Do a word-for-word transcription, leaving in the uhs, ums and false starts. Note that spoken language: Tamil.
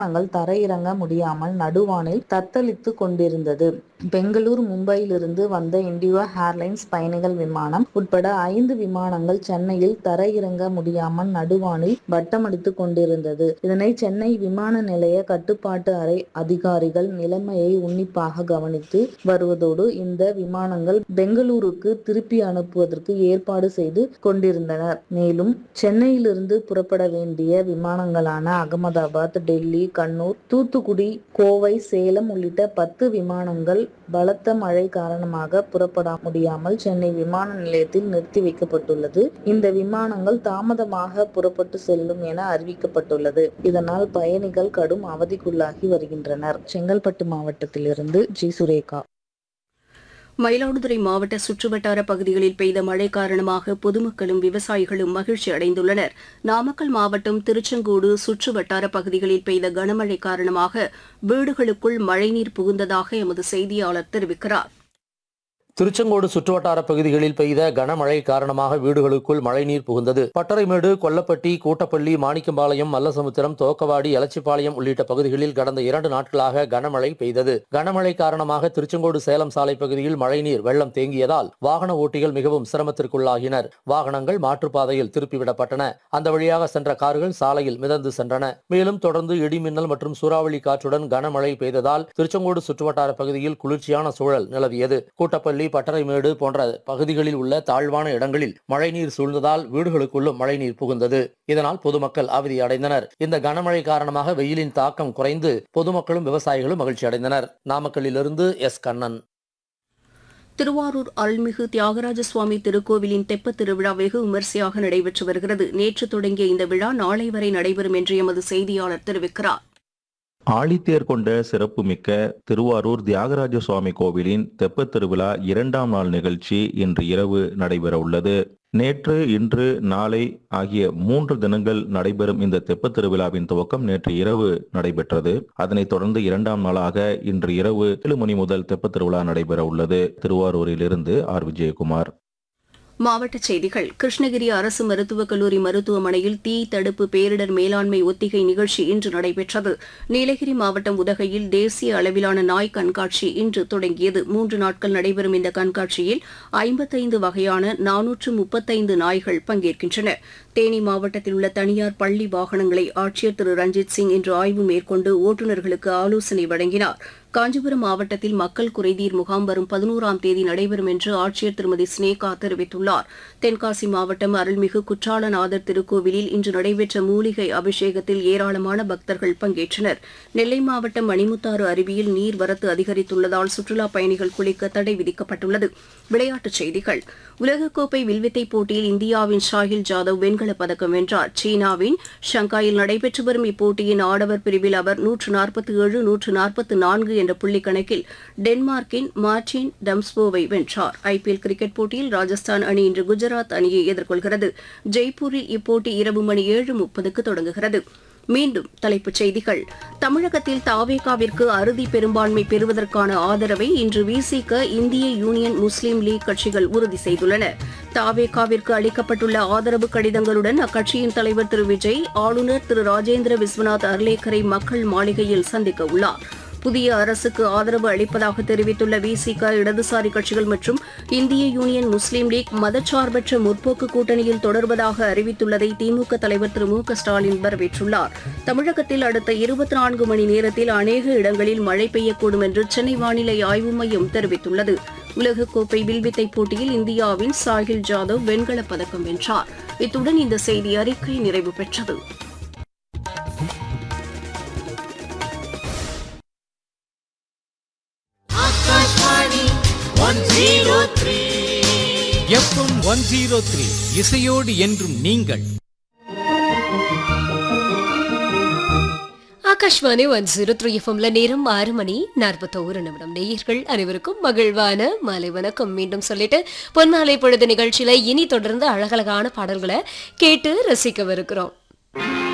விமானங்கள் தரையிறங்க முடியாமல் நடுவானில் தத்தளித்து கொண்டிருந்தது. பெங்களூர் மும்பையிலிருந்து வந்த இண்டிகோ ஏர்லைன்ஸ் பயணிகள் விமானம் உட்பட ஐந்து விமானங்கள் சென்னையில் தரையிறங்க முடியாமல் நடுவானில் வட்டமடித்துக் கொண்டிருந்தது. இதனை சென்னை விமான நிலைய கட்டுப்பாட்டு அறை அதிகாரிகள் நிலைமையை உன்னிப்பாக கவனித்து வருவதோடு இந்த விமானங்கள் பெங்களூருக்கு திருப்பி அனுப்புவதற்கு ஏற்பாடு செய்து கொண்டிருந்தனர். மேலும் சென்னையிலிருந்து புறப்பட வேண்டிய விமானங்களான அகமதாபாத், டெல்லி, கண்ணூர், தூத்துக்குடி, கோவை, சேலம் உள்ளிட்ட பத்து விமானங்கள் பலத்த மழை காரணமாக புறப்பட முடியாமல் சென்னை விமான நிலையத்தில் நிறுத்தி வைக்கப்பட்டுள்ளது. இந்த விமானங்கள் தாமதமாக புறப்பட்டு செல்லும் என அறிவிக்கப்பட்டுள்ளது. இதனால் பயணிகள் கடும் அவதிக்குள்ளாகி வருகின்றனர். செங்கல்பட்டு மாவட்டத்திலிருந்து ஜி சுரேகா. மயிலாடுதுறை மாவட்ட சுற்றுவட்டார பகுதிகளில் பெய்த மழை காரணமாக பொதுமக்களும் விவசாயிகளும் மகிழ்ச்சி அடைந்துள்ளனர். நாமக்கல் மாவட்டம் திருச்செங்கோடு சுற்றுவட்டார பகுதிகளில் பெய்த கனமழை காரணமாக வீடுகளுக்குள் மழைநீர் புகுந்ததாக எமது செய்தியாளர் தெரிவிக்கிறார். திருச்செங்கோடு சுற்றுவட்டார பகுதிகளில் பெய்த கனமழை காரணமாக வீடுகளுக்குள் மழைநீர் புகுந்தது. பட்டறைமேடு, கொல்லப்பட்டி, கூட்டப்பள்ளி, மாணிக்கம்பாளையம், மல்லசமுத்திரம், தோக்கவாடி, எலச்சிபாளையம் உள்ளிட்ட பகுதிகளில் கடந்த இரண்டு நாட்களாக கனமழை பெய்தது. கனமழை காரணமாக திருச்செங்கோடு சேலம் சாலை பகுதியில் மழைநீர் வெள்ளம் தேங்கியதால் வாகன ஓட்டிகள் மிகவும் சிரமத்திற்குள்ளாகினர். வாகனங்கள் மாற்றுப்பாதையில் திருப்பிவிடப்பட்டன. அந்த வழியாக சென்ற கார்கள் சாலையில் மிதந்து சென்றன. மேலும் தொடர்ந்து இடிமின்னல் மற்றும் சூறாவளி காற்றுடன் கனமழை பெய்ததால் திருச்செங்கோடு சுற்றுவட்டார பகுதியில் குளிர்ச்சியான சூழல் நிலவியது. கூட்டப்பள்ளி, பட்டறைமேடு போன்ற பகுதிகளில் உள்ள தாழ்வான இடங்களில் மழைநீர் சூழ்ந்ததால் வீடுகளுக்குள்ளும் மழைநீர் புகுந்தது. இதனால் பொதுமக்கள் அவதி அடைந்தனர். இந்த கனமழை காரணமாக வெயிலின் தாக்கம் குறைந்து பொதுமக்களும் விவசாயிகளும் மகிழ்ச்சி அடைந்தனர். நாமக்கல்லிலிருந்து எஸ் கண்ணன். திருவாரூர் அருள்மிகு தியாகராஜ சுவாமி திருக்கோவிலின் தெப்பத் திருவிழா வெகு விமரிசையாக நடைபெற்று வருகிறது. நேற்று தொடங்கிய இந்த விழா நாளை வரை நடைபெறும் என்று எமது செய்தியாளர் தெரிவிக்கிறார். ஆழித்தேர் கொண்ட சிறப்புமிக்க திருவாரூர் தியாகராஜ சுவாமி கோவிலின் தெப்பத் திருவிழா இரண்டாம் நாள் நிகழ்ச்சி இன்று இரவு நடைபெற உள்ளது. நேற்று, இன்று, நாளை ஆகிய மூன்று தினங்கள் நடைபெறும் இந்த தெப்பத் திருவிழாவின் துவக்கம் நேற்று இரவு நடைபெற்றது. அதனைத் தொடர்ந்து இரண்டாம் நாளாக இன்று இரவு ஏழு மணி முதல் தெப்பத் திருவிழா நடைபெற உள்ளது. திருவாரூரிலிருந்து ஆர் விஜயகுமார். மாவட்டச் செய்திகள். கிருஷ்ணகிரி அரசு மருத்துவக் கல்லூரி மருத்துவமனையில் தீ தடுப்பு பேரிடர் மேலாண்மை ஒத்திகை நிகழ்ச்சி இன்று நடைபெற்றது. நீலகிரி மாவட்டம் உதகையில் தேசிய அளவிலான நாய் கண்காட்சி இன்று தொடங்கியது. மூன்று நாட்கள் நடைபெறும் இந்த கண்காட்சியில் ஐம்பத்தைந்து வகையான நானூற்று முப்பத்தைந்து நாய்கள் பங்கேற்கின்றன. தேனி மாவட்டத்தில் உள்ள தனியார் பள்ளி வாகனங்களை ஆட்சியர் திரு ரஞ்சித் சிங் இன்று ஆய்வு மேற்கொண்டு ஓட்டுநர்களுக்கு ஆலோசனை வழங்கினார். காஞ்சிபுரம் மாவட்டத்தில் மக்கள் குறைதீர் முகாம் வரும் பதினோராம் தேதி நடைபெறும் என்று ஆட்சியர் திருமதி ஸ்னேகா தெரிவித்துள்ளார். தென்காசி மாவட்டம் அருள்மிகு குற்றாலநாதர் திருக்கோவிலில் இன்று நடைபெற்ற மூலிகை அபிஷேகத்தில் ஏராளமான பக்தர்கள் பங்கேற்றனர். நெல்லை மாவட்டம் மணிமுத்தாறு அருவியில் நீர்வரத்து அதிகரித்துள்ளதால் சுற்றுலாப் பயணிகள் குளிக்க தடை விதிக்கப்பட்டுள்ளது. விளையாட்டுச் செய்திகள். உலகக்கோப்பை வில்வித்தை போட்டியில் இந்தியாவின் ஷாஹில் ஜாதவ் வெண்கலப் பதக்கம் வென்றார். சீனாவின் ஷங்காயில் நடைபெற்று வரும் இப்போட்டியின் ஆடவர் பிரிவில் அவர் நூற்று நாற்பத்தி ஏழு நூற்று நாற்பத்தி நான்கு என்ற புள்ளிக் கணக்கில் டென்மார்க்கின் மார்டின் டம்ஸ்போவை வென்றார். ஐபிஎல் கிரிக்கெட் போட்டியில் ராஜஸ்தான் அணி இன்று குஜராத் அணியை எதிர்கொள்கிறது. ஜெய்ப்பூரில் இப்போட்டி இரவு மணி ஏழு முப்பதுக்கு தொடங்குகிறது. மீண்டும் தலைப்புச் செய்திகள். தமிழகத்தில் தாவேகாவிற்கு அறுதி பெரும்பான்மை பெறுவதற்கான ஆதரவை இன்று விசிக, இந்திய யூனியன் முஸ்லீம் லீக் கட்சிகள் உறுதி செய்துள்ளன. தாவேகாவிற்கு அளிக்கப்பட்டுள்ள ஆதரவு கடிதங்களுடன் அக்கட்சியின் தலைவர் திரு விஜய் ஆளுநர் திரு ராஜேந்திர விஸ்வநாத் அர்லேக்கரை மக்கள் மாளிகையில் சந்திக்க உள்ளார். புதிய அரசுக்கு ஆதரவு அளிப்பதாக தெரிவித்துள்ள விசிக, இடதுசாரி கட்சிகள் மற்றும் இந்திய யூனியன் முஸ்லீம் லீக் மதச்சார்பற்ற முற்போக்கு கூட்டணியில் தொடர்வதாக அறிவித்துள்ளதை திமுக தலைவர் திரு மு க ஸ்டாலின் வரவேற்றுள்ளார். தமிழகத்தில் அடுத்த இருபத்தி நான்கு மணி நேரத்தில் அநேக இடங்களில் மழை பெய்யக்கூடும் என்று சென்னை வானிலை ஆய்வு மையம் தெரிவித்துள்ளது. உலகக்கோப்பை வில்வித்தை போட்டியில் இந்தியாவின் சாஹில் ஜாதவ் வெண்கலப் பதக்கம் வென்றார். இத்துடன் இந்த செய்தி அறிக்கை நிறைவு பெற்றது. எஃப்எம் ஒன் ஜீரோ த்ரீ இசையோடு என்றும் நீங்கள். ஆகாஷ்வாணி ஒன் ஜீரோ த்ரீ எஃப்எம்ல நேரம் ஆறு மணி நாற்பத்தோரு நிமிடம். நேயர்கள் அனைவருக்கும் மகிழ்வான மாலை வணக்கம் மீண்டும் சொல்லிட்டு பொன்மாலை பொழுது நிகழ்ச்சியில இனி தொடர்ந்து அழகழகான பாடல்களை கேட்டு ரசிக்கவிருக்கிறோம்.